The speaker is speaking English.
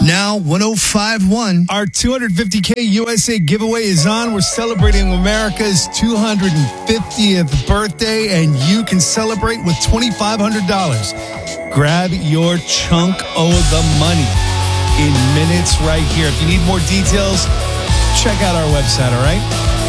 Now 105.1. Our 250K USA giveaway is on. We're celebrating America's 250th birthday, and you can celebrate with $2,500. Grab your chunk of the money in minutes right here. If you need more details, check out our website, all right?